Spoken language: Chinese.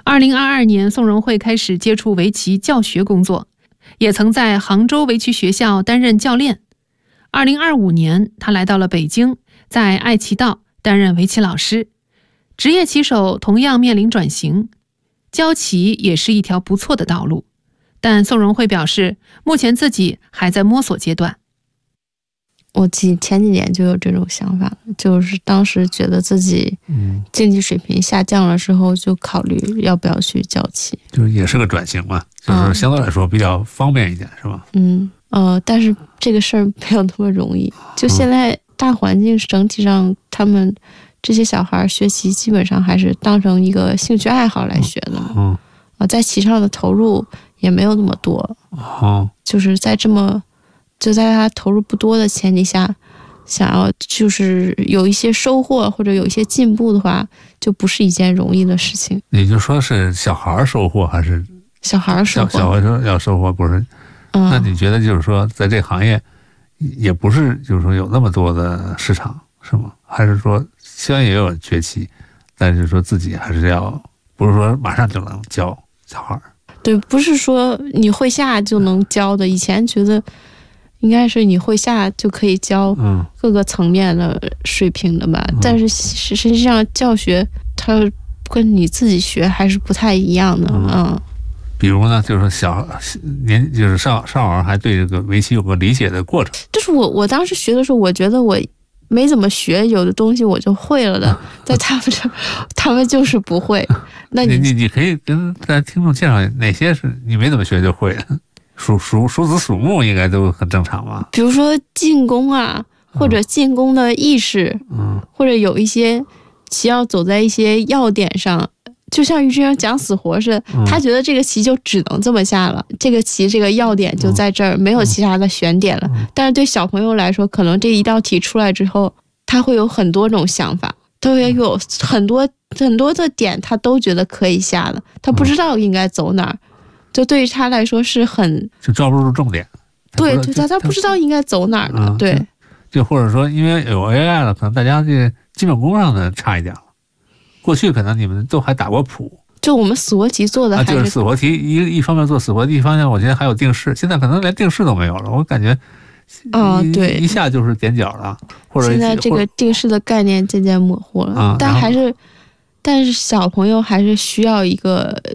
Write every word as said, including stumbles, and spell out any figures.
二零二二年，宋荣慧开始接触围棋教学工作，也曾在杭州围棋学校担任教练。二零二五年，他来到了北京，在爱棋道担任围棋老师。职业棋手同样面临转型，教棋也是一条不错的道路，但宋荣慧表示，目前自己还在摸索阶段。 我几前几年就有这种想法，就是当时觉得自己竞技水平下降了之后，就考虑要不要去教棋， 就是也是个转型嘛，就是相对来说比较方便一点，是吧？ 嗯呃，但是这个事儿没有那么容易。就现在大环境整体上，他们这些小孩学习基本上还是当成一个兴趣爱好来学的嘛。 嗯， 啊，在棋上的投入也没有那么多。 哦， 就是在这么就在他投入不多的前提下，想要就是有一些收获或者有一些进步的话，就不是一件容易的事情。 你就说是小孩收获还是小孩收获？ 小小孩说要收获不是？ 嗯， 那你觉得就是说，在这个行业也不是就是说有那么多的市场是吗？还是说虽然也有崛起，但是说自己还是要不是说马上就能教小孩？ 对，不是说你会下就能教的。以前觉得应该是你会下就可以教各个层面的水平的吧，嗯、但是实际上教学它跟你自己学还是不太一样的。嗯。嗯， 比如呢，就是说小年就是少少儿还对这个围棋有个理解的过程。 就是我我当时学的时候，我觉得我没怎么学，有的东西我就会了的，在他们这，他们就是不会。那你你你可以跟咱听众介绍哪些是你没怎么学就会了？数数数子数目应该都很正常吧？ 比如说进攻啊，或者进攻的意识，嗯，或者有一些棋要走在一些要点上。就像于之前讲死活似的，他觉得这个棋就只能这么下了，嗯、这个棋这个要点就在这儿，嗯、没有其他的选点了。嗯、但是对小朋友来说，可能这一道题出来之后，他会有很多种想法，都会有很多很多的点，他都觉得可以下的，他不知道应该走哪儿，就对于他来说是很就抓不住重点。 对，对他他不知道应该走哪儿的，嗯、对。 就或者说，因为有 A I 了，可能大家这基本功上的差一点了。过去可能你们都还打过谱， 就我们死活题做的还是、 啊、就是死活题一一方面做死活题，一方面我觉得还有定式，现在可能连定式都没有了，我感觉， 哦对， 一下就是点角了，或者现在这个定式的概念渐渐模糊了，啊、但还是，但是小朋友还是需要一个